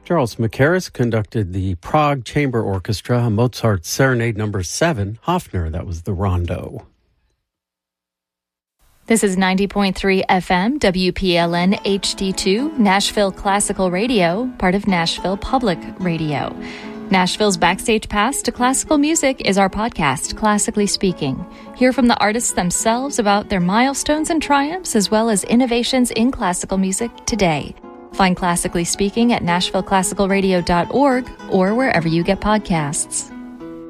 Charles Mackerras conducted the Prague Chamber Orchestra, Mozart's Serenade No. 7, Hofner. That was the Rondo. This is 90.3 FM, WPLN HD2, Nashville Classical Radio, part of Nashville Public Radio. Nashville's Backstage Pass to Classical Music is our podcast, Classically Speaking. Hear from the artists themselves about their milestones and triumphs, as well as innovations in classical music today. Find Classically Speaking at NashvilleClassicalRadio.org or wherever you get podcasts.